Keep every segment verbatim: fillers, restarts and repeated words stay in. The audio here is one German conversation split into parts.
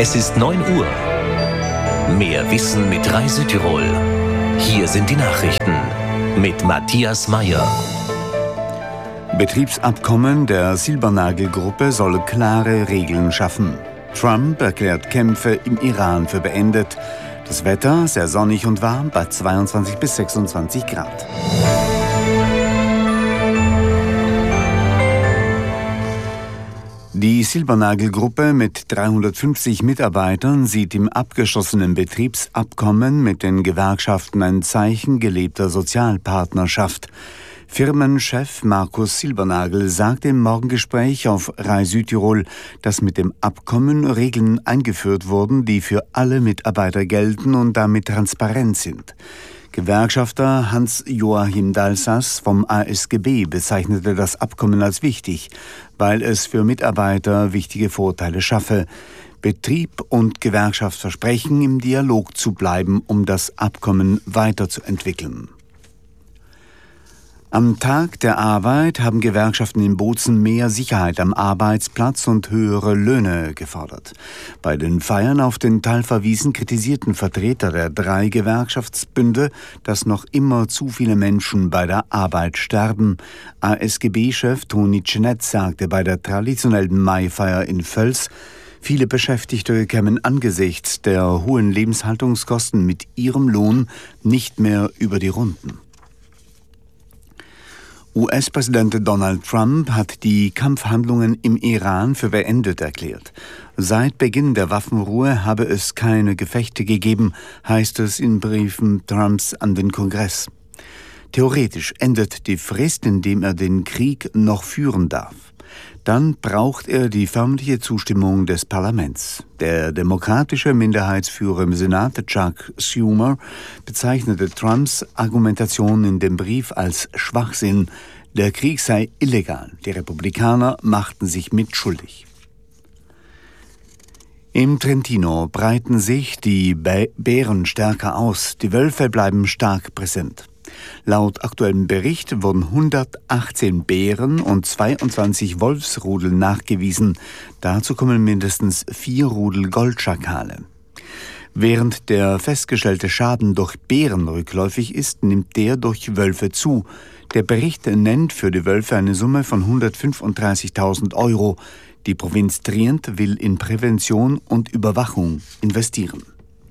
Es ist neun Uhr. Mehr Wissen mit Rai Südtirol. Hier sind die Nachrichten mit Matthias Meyer. Betriebsabkommen der Silbernagel-Gruppe soll klare Regeln schaffen. Trump erklärt Kämpfe im Iran für beendet. Das Wetter sehr sonnig und warm bei zweiundzwanzig bis sechsundzwanzig Grad. Die Silbernagel-Gruppe mit dreihundertfünfzig Mitarbeitern sieht im abgeschlossenen Betriebsabkommen mit den Gewerkschaften ein Zeichen gelebter Sozialpartnerschaft. Firmenchef Markus Silbernagel sagte im Morgengespräch auf Rai Südtirol, dass mit dem Abkommen Regeln eingeführt wurden, die für alle Mitarbeiter gelten und damit transparent sind. Gewerkschafter Hans-Joachim Dalsas vom A S G B bezeichnete das Abkommen als wichtig, weil es für Mitarbeiter wichtige Vorteile schaffe. Betrieb und Gewerkschaft versprechen, im Dialog zu bleiben, um das Abkommen weiterzuentwickeln. Am Tag der Arbeit haben Gewerkschaften in Bozen mehr Sicherheit am Arbeitsplatz und höhere Löhne gefordert. Bei den Feiern auf den Talferwiesen kritisierten Vertreter der drei Gewerkschaftsbünde, dass noch immer zu viele Menschen bei der Arbeit sterben. A S G B-Chef Toni Czenett sagte bei der traditionellen Maifeier in Völs, viele Beschäftigte kämen angesichts der hohen Lebenshaltungskosten mit ihrem Lohn nicht mehr über die Runden. U S-Präsident Donald Trump hat die Kampfhandlungen im Iran für beendet erklärt. Seit Beginn der Waffenruhe habe es keine Gefechte gegeben, heißt es in Briefen Trumps an den Kongress. Theoretisch endet die Frist, indem er den Krieg noch führen darf. Dann braucht er die förmliche Zustimmung des Parlaments. Der demokratische Minderheitsführer im Senat, Chuck Schumer, bezeichnete Trumps Argumentation in dem Brief als Schwachsinn. Der Krieg sei illegal. Die Republikaner machten sich mitschuldig. Im Trentino breiten sich die Bären stärker aus. Die Wölfe bleiben stark präsent. Laut aktuellem Bericht wurden hundertachtzehn Bären und zweiundzwanzig Wolfsrudel nachgewiesen. Dazu kommen mindestens vier Rudel Goldschakale. Während der festgestellte Schaden durch Bären rückläufig ist, nimmt der durch Wölfe zu. Der Bericht nennt für die Wölfe eine Summe von hundertfünfunddreißigtausend Euro. Die Provinz Trient will in Prävention und Überwachung investieren.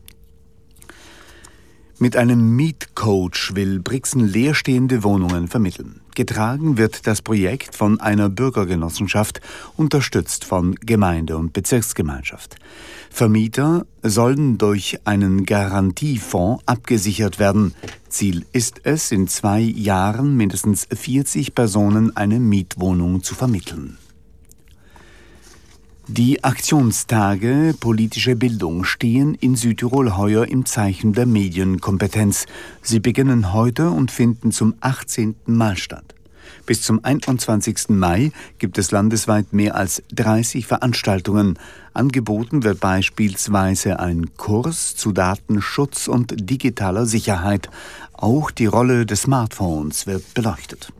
Mit einem Mietcoach will Brixen leerstehende Wohnungen vermitteln. Getragen wird das Projekt von einer Bürgergenossenschaft, unterstützt von Gemeinde und Bezirksgemeinschaft. Vermieter sollen durch einen Garantiefonds abgesichert werden. Ziel ist es, in zwei Jahren mindestens vierzig Personen eine Mietwohnung zu vermitteln. Die Aktionstage Politische Bildung stehen in Südtirol heuer im Zeichen der Medienkompetenz. Sie beginnen heute und finden zum achtzehnten Mal statt. Bis zum einundzwanzigsten Mai gibt es landesweit mehr als dreißig Veranstaltungen. Angeboten wird beispielsweise ein Kurs zu Datenschutz und digitaler Sicherheit. Auch die Rolle des Smartphones wird beleuchtet.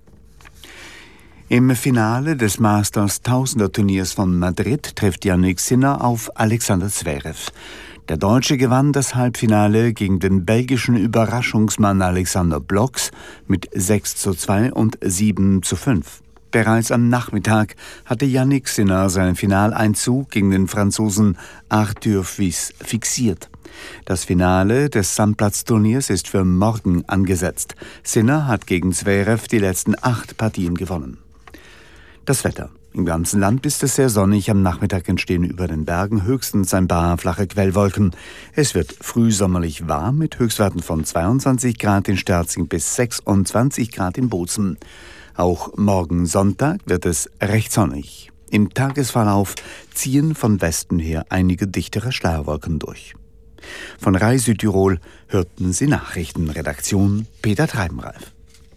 Im Finale des Masters-Tausender-Turniers von Madrid trifft Jannik Sinner auf Alexander Zverev. Der Deutsche gewann das Halbfinale gegen den belgischen Überraschungsmann Alexander Blocks mit sechs zu zwei und sieben zu fünf. Bereits am Nachmittag hatte Jannik Sinner seinen Finaleinzug gegen den Franzosen Arthur Fils fixiert. Das Finale des Sandplatzturniers ist für morgen angesetzt. Sinner hat gegen Zverev die letzten acht Partien gewonnen. Das Wetter. Im ganzen Land ist es sehr sonnig. Am Nachmittag entstehen über den Bergen höchstens ein paar flache Quellwolken. Es wird frühsommerlich warm mit Höchstwerten von zweiundzwanzig Grad in Sterzing bis sechsundzwanzig Grad in Bozen. Auch morgen Sonntag wird es recht sonnig. Im Tagesverlauf ziehen von Westen her einige dichtere Schleierwolken durch. Von Rai Südtirol hörten Sie Nachrichten. Redaktion Peter Treibenreif.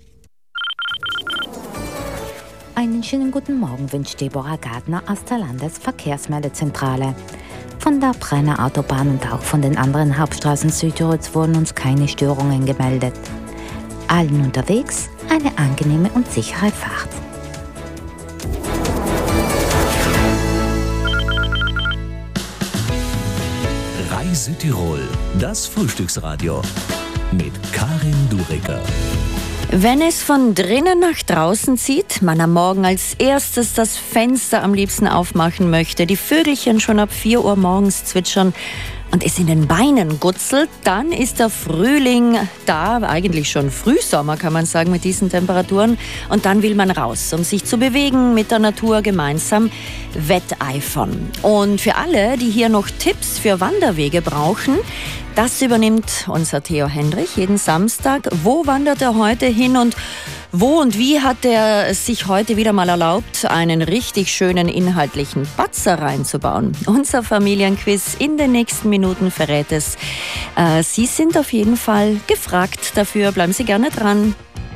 Einen schönen guten Morgen wünscht Deborah Gardner aus der Landesverkehrsmeldezentrale. Von der Brenner Autobahn und auch von den anderen Hauptstraßen Südtirols wurden uns keine Störungen gemeldet. Allen unterwegs eine angenehme und sichere Fahrt. drei Südtirol, das Frühstücksradio mit Karin Durecker. Wenn es von drinnen nach draußen zieht, man am Morgen als erstes das Fenster am liebsten aufmachen möchte, die Vögelchen schon ab vier Uhr morgens zwitschern und es in den Beinen gutzelt, dann ist der Frühling da, eigentlich schon Frühsommer kann man sagen mit diesen Temperaturen, und dann will man raus, um sich zu bewegen, mit der Natur gemeinsam wetteifern. Und für alle, die hier noch Tipps für Wanderwege brauchen, das übernimmt unser Theo Hendrich jeden Samstag. Wo wandert er heute hin und wo und wie hat er es sich heute wieder mal erlaubt, einen richtig schönen inhaltlichen Batzer reinzubauen? Unser Familienquiz in den nächsten Minuten verrät es. Äh, Sie sind auf jeden Fall gefragt dafür. Bleiben Sie gerne dran.